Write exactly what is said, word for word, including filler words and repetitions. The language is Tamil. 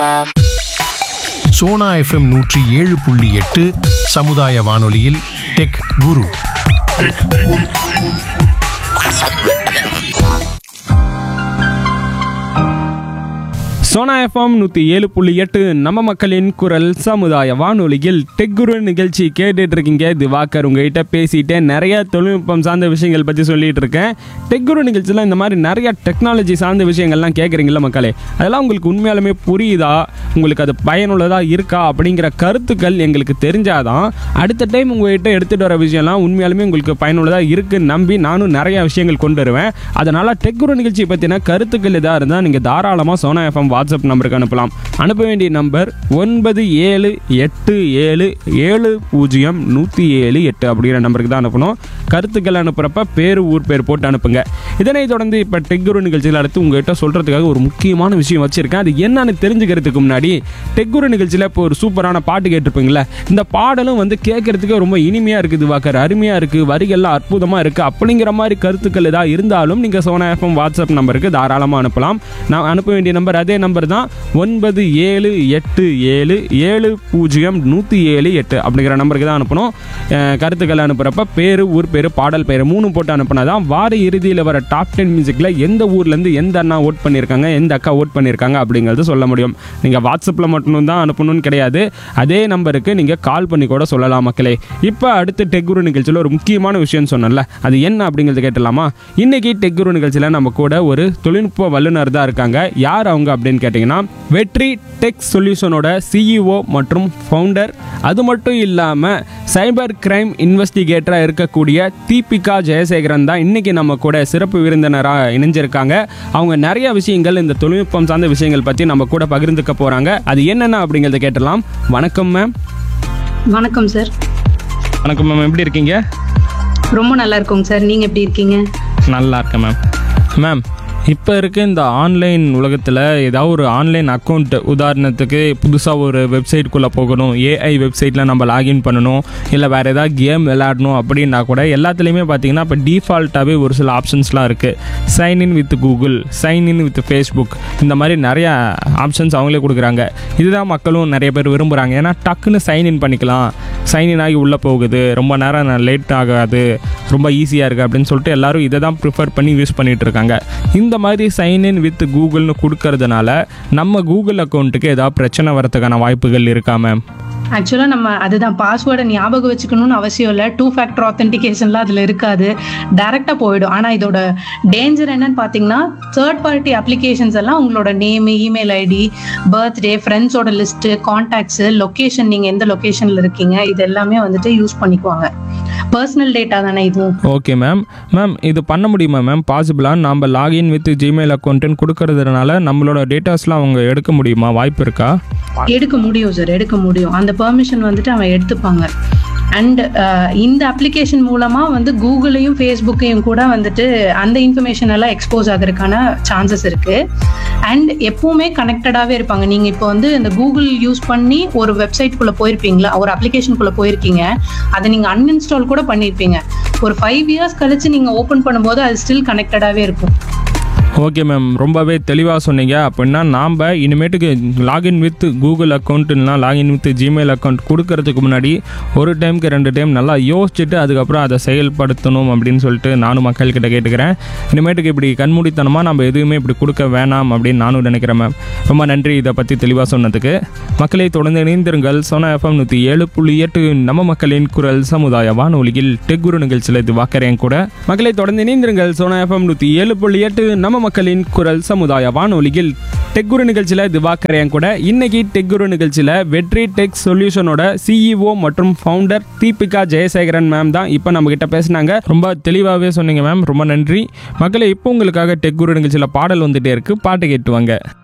சோனா எஃப்எம் நூற்றி ஏழு புள்ளி எட்டு சமுதாய வானொலியில் டெக் குரு. சோனா எஃப்எம் நூற்றி ஏழு புள்ளி எட்டு நம்ம மக்களின் குரல் சமுதாய வானொலியில் டெக் குரு நிகழ்ச்சி கேட்டுட்டு இருக்கீங்க. திவாகர் உங்ககிட்ட பேசிட்டே நிறைய தொழில்நுட்பம் சார்ந்த விஷயங்கள் பற்றி சொல்லிட்டு இருக்கேன். டெக் குரு நிகழ்ச்சியில் இந்த மாதிரி நிறைய டெக்னாலஜி சார்ந்த விஷயங்கள்லாம் கேட்குறீங்களா மக்களே? அதெல்லாம் உங்களுக்கு உண்மையாலுமே புரியுதா, உங்களுக்கு அது பயனுள்ளதாக இருக்கா அப்படிங்கிற கருத்துக்கள் எங்களுக்கு தெரிஞ்சாதான் அடுத்த டைம் உங்கள்கிட்ட எடுத்துகிட்டு வர விஷயம்லாம் உண்மையாலுமே உங்களுக்கு பயனுள்ளதாக இருக்குன்னு நம்பி நானும் நிறைய விஷயங்கள் கொண்டு வருவேன். அதனால் டெக் குரு நிகழ்ச்சி பற்றின கருத்துக்கள் எதாக இருந்தால் நீங்கள் தாராளமாக சோனா எஃப்எம் வாட்ஸ்அப் நம்பருக்கு அனுப்பலாம். அனுப்ப வேண்டிய நம்பர் ஒன்பது ஏழு எட்டு ஏழு ஏழு பூஜ்ஜியம் நூற்றி ஏழு எட்டு அப்படிங்கிற நம்பருக்கு தான் அனுப்பணும். கருத்துக்கள் அனுப்புகிறப்ப பேர் ஊர் பேர் போட்டு அனுப்புங்க. இதனைத் தொடர்ந்து இப்போ டெக் குரு நிகழ்ச்சியில் அடுத்து உங்கள்கிட்ட சொல்கிறதுக்காக ஒரு முக்கியமான விஷயம் வச்சுருக்கேன். அது என்னன்னு தெரிஞ்சுக்கிறதுக்கு முன்னாடி டெக் குரு நிகழ்ச்சியில் இப்போ ஒரு சூப்பரான பாட்டு கேட்டிருப்பீங்களே, இந்த பாடலும் வந்து கேட்குறதுக்கு ரொம்ப இனிமையாக இருக்குது, வாக்கர் அருமையாக இருக்குது, வரிகள்லாம் அற்புதமாக இருக்குது அப்படிங்கிற மாதிரி கருத்துக்கள் ஏதாவது இருந்தாலும் நீங்கள் சோனா எஃப்எம் வாட்ஸ்அப் நம்பருக்கு தாராளமாக அனுப்பலாம். நான் அனுப்ப வேண்டிய நம்பர் அதே நம்பர் தான் ஒன்பது ஏழு எட்டு ஏழு ஏழு பூஜ்ஜியம் நூற்றி ஏழு எட்டு அப்படிங்கிற நம்பருக்கு தான் அனுப்பணும். கருத்துக்களை அனுப்புகிறப்ப பேர் ஊர் பேர் பாடல் பேர் மூணு போட்டு அனுப்பினா தான் வார இறுதியில் வர டாப் டென் மியூசிக்கில் எந்த ஊர்லேருந்து எந்த அண்ணா ஓட் பண்ணியிருக்காங்க, எந்த அக்கா ஓட் பண்ணியிருக்காங்க அப்படிங்கிறது சொல்ல முடியும். நீங்கள் வாட்ஸ்அப்பில் மட்டும் தான் அனுப்பணும்னு கிடையாது, அதே நம்பருக்கு நீங்கள் கால் பண்ணி கூட சொல்லலாம் மக்களே. இப்போ அடுத்து டெக் குரு நிகழ்ச்சியில் ஒரு முக்கியமான விஷயம் சொன்னல, அது என்ன அப்படிங்கிறது கேட்டலாமா? இன்றைக்கி டெக் குரு நிகழ்ச்சியில் நம்ம கூட ஒரு தொழில்நுட்ப வல்லுநர் தான் இருக்காங்க. யார் அவங்க அப்படின்னு கேட்டிங்கன்னா, வெற்றி டெக் சொல்யூஷனோட சிஇஓ மற்றும் ஃபவுண்டர். அது மட்டும் இல்லாமல் சைபர் கிரைம் இன்வெஸ்டிகேட்டராக இருக்கக்கூடிய தீபிகா ஜெயசேகரன் தான் இன்றைக்கி நம்ம கூட சிறப்பு விருந்தினராக இணைஞ்சிருக்காங்க. அவங்க நிறைய விஷயங்கள் இந்த தொழில்நுட்பம் சார்ந்த விஷயங்கள் பற்றி நம்ம கூட பகிர்ந்துக்க போகிறாங்க. அது என்னென்ன அப்படிங்கிறத கேட்டலாம். வணக்கம் மேம். வணக்கம் சார். வணக்கம் மேம், எப்படி இருக்கீங்க? ரொம்ப நல்லா இருக்கோங்க சார், நீங்கள் எப்படி இருக்கீங்க? நல்லா இருக்கேன் மேம். மேம், இப்போ இருக்க இந்த ஆன்லைன் உலகத்தில் ஏதாவது ஒரு ஆன்லைன் அக்கௌண்ட், உதாரணத்துக்கு புதுசாக ஒரு வெப்சைட்குள்ளே போகணும், ஏஐ வெப்சைட்டில் நம்ம லாகின் பண்ணணும், இல்லை வேறு ஏதாவது கேம் விளையாடணும் அப்படின்னா கூட எல்லாத்துலேயுமே பார்த்தீங்கன்னா இப்போ டிஃபால்ட்டாகவே ஒரு சில ஆப்ஷன்ஸ்லாம் இருக்குது. Sign in with Google, sign in with Facebook, இந்த மாதிரி நிறையா ஆப்ஷன்ஸ் அவங்களே கொடுக்குறாங்க. இதுதான் மக்களும் நிறைய பேர் விரும்புகிறாங்க. ஏன்னா டக்குன்னு சைன்இன் பண்ணிக்கலாம், சைன்இன் ஆகி உள்ளே போகுது, ரொம்ப நேரம் லேட் ஆகாது, ரொம்ப ஈஸியாக இருக்குது அப்படின்னு சொல்லிட்டு எல்லோரும் இதை தான் ப்ரிஃபர் பண்ணி யூஸ் பண்ணிகிட்டு இருக்காங்க. இந்த மாதிரி சைன்இன் வித் கூகுள்னு கொடுக்கறதுனால நம்ம கூகுள் அக்கௌண்ட்டுக்கு ஏதாவது பிரச்சனை வரதுக்கான வாய்ப்புகள் இருக்கா மேம்? ஆக்சுவலாக நம்ம அதுதான் பாஸ்வேர்டை ஞாபகம் வச்சுக்கணும்னு அவசியம் இல்லை. டூ ஃபேக்டர் ஆத்தென்டிகேஷன்லாம் அதில் இருக்காது, டைரெக்டாக போயிடும். ஆனால் இதோட டேஞ்சர் என்னன்னு பார்த்தீங்கன்னா, தேர்ட் பார்ட்டி அப்ளிகேஷன்ஸ் எல்லாம் உங்களோட நேமு, இமெயில் ஐடி, பர்த்டே, ஃப்ரெண்ட்ஸோட லிஸ்ட்டு, கான்டாக்ட்ஸு, லொக்கேஷன், நீங்கள் எந்த லொக்கேஷனில் இருக்கீங்க, இது எல்லாமே வந்துட்டு யூஸ் பண்ணிக்குவாங்க. பர்சனல் டேட்டா தானே இதுவும். Okay ma'am. மேம், இது பண்ண முடியுமா மேம்? பாசிபிளா நம்ம லாகின் வித் ஜிமெயில் அக்கௌண்ட்டுன்னு கொடுக்கறதுனால நம்மளோட டேட்டாஸ்லாம் அவங்க எடுக்க முடியுமா? வாய்ப்பு இருக்கா? எடுக்க முடியும் சார், எடுக்க முடியும். அந்த பெர்மிஷன் வந்துட்டு அவன் எடுத்துப்பாங்க. அண்ட் இந்த அப்ளிகேஷன் மூலமாக வந்து கூகுளையும் ஃபேஸ்புக்கையும் கூட வந்துட்டு அந்த இன்ஃபர்மேஷன் எல்லாம் எக்ஸ்போஸ் ஆகிறதுக்கான சான்சஸ் இருக்குது. அண்ட் எப்பவுமே கனெக்டடாகவே இருப்பாங்க. நீங்கள் இப்போ வந்து இந்த கூகுள் யூஸ் பண்ணி ஒரு வெப்சைட்குள்ளே போயிருப்பீங்களா, ஒரு அப்ளிகேஷனுக்குள்ளே போயிருக்கீங்க, அதை நீங்கள் அன்இன்ஸ்டால் கூட பண்ணியிருப்பீங்க. ஒரு ஃபைவ் இயர்ஸ் கழிச்சு நீங்கள் ஓப்பன் பண்ணும்போது அது ஸ்டில் கனெக்டடாகவே இருக்கும். ஓகே மேம், ரொம்பவே தெளிவாக சொன்னீங்க. அப்படின்னா நாம் இனிமேட்டுக்கு login with Google அக்கௌண்ட்டுனா login with Gmail account கொடுக்கறதுக்கு முன்னாடி ஒரு டைமுக்கு ரெண்டு டைம் நல்லா யோசிச்சுட்டு அதுக்கப்புறம் அதை செயல்படுத்தணும் அப்படின்னு சொல்லிட்டு நானும் மக்கள்கிட்ட கேட்டுக்கிறேன். இனிமேட்டுக்கு இப்படி கண்மூடித்தனமாக நம்ம எதுவுமே இப்படி கொடுக்க வேணாம் அப்படின்னு நானும் நினைக்கிறேன் மேம். ரொம்ப நன்றி இதை பற்றி தெளிவாக சொன்னதுக்கு. மக்களை தொடர்ந்து இணைந்திருங்கள். சோனா எஃப்எம் நூற்றி ஏழு புள்ளி எட்டு நம்ம மக்களின் குரல் சமுதாய வானொலியில் டெக் குரு நிகழ்ச்சியில் இது வாக்கறேன் கூட. மக்களை தொடர்ந்து இணைந்திருங்கள். சோனா எஃப்எம் நூற்றி ஏழு புள்ளி எட்டு நம்ம மக்களின் குரல் சமுதாய வானொலியில் டெக் குரு நிகழ்ச்சியில் திவாகரேன் கூட. இன்னைக்கு டெக் குரு நிகழ்ச்சியில் வெற்றி டெக் சொல்யூஷனோட சிஇஓ மற்றும் ஃபவுண்டர் தீபிகா ஜெயசேகரன் மேம் தான் இப்போ நம்ம கிட்ட பேசினாங்க. ரொம்ப தெளிவாகவே சொன்னீங்க மேம், ரொம்ப நன்றி. மக்களை இப்போ உங்களுக்காக டெக் குரு நிகழ்ச்சியில் பாடல் வந்துட்டே இருக்கு, பாட்டு கேட்டுவாங்க.